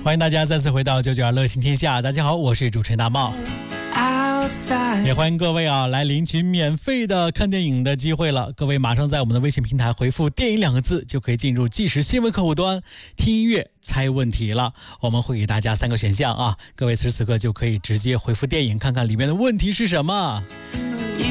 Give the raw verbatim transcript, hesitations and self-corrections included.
欢迎大家再次回到九九二乐行天下，大家好，我是主持人大茂。也欢迎各位啊来领取免费的看电影的机会了。各位马上在我们的微信平台回复电影两个字，就可以进入即时新闻客户端听音乐猜问题了。我们会给大家三个选项啊，各位此时此刻就可以直接回复电影，看看里面的问题是什么。